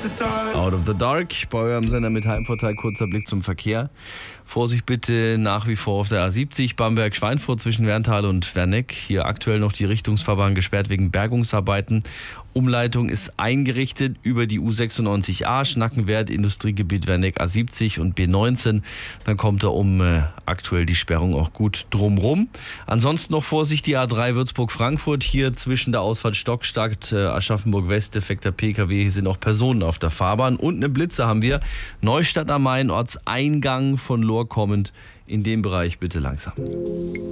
Out of the Dark, bei eurem Sender mit Heimvorteil, kurzer Blick zum Verkehr. Vorsicht bitte nach wie vor auf der A70 Bamberg-Schweinfurt zwischen Werntal und Werneck. Hier aktuell noch die Richtungsfahrbahn gesperrt wegen Bergungsarbeiten. Umleitung ist eingerichtet über die U96a, Schnackenwerth, Industriegebiet Werneck A70 und B19. Dann kommt da aktuell die Sperrung auch gut drumrum. Ansonsten noch Vorsicht, die A3 Würzburg-Frankfurt. Hier zwischen der Ausfahrt Stockstadt, Aschaffenburg-West, defekter PKW. Hier sind auch Personen auf der Fahrbahn. Und eine Blitze haben wir. Neustadt am Main, Ortseingang von Lohr kommend. In dem Bereich bitte langsam.